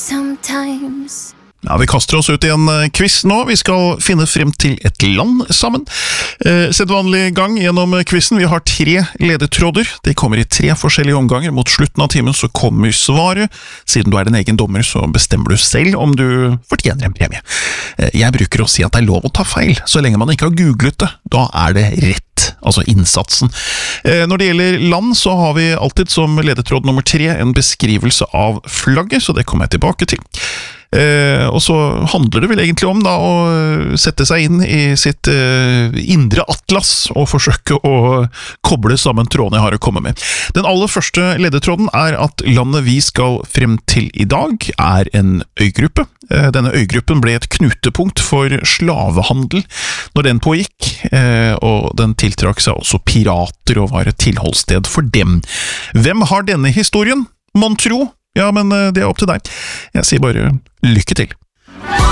sometimes. Ja, vi kaster oss ut i en quiz nå. Vi skal finne frem til et land sammen. Sedvanlig gang gjennom quizen. Vi har 3 ledetråder. De kommer i 3 forskjellige omganger. Mot slutten av timen så kommer svaret. Siden du er din egen dommer, så bestemmer du selv om du fortjener en premie. Jeg bruker å si at det er lov å ta feil, så lenge man ikke har googlet det. Da er det rett, altså innsatsen. Når det gjelder land, så har vi alltid som ledetråd nummer 3 en beskrivelse av flagget, så det kommer jeg tilbake til. Og så handler det vel egentlig om da å sette seg inn i sitt indre atlas og forsøke å koble sammen trådene jeg har å komme med. Den aller første ledetråden er at landet vi skal frem til i dag er en øygruppe. Denne øygruppen ble et knutepunkt for slavehandel når den pågikk, og den tiltrakk seg også pirater og var et tilholdssted for dem. Hvem har denne historien? Mon tro? Ja, men det er opp til deg. Jeg sier bare lykke til.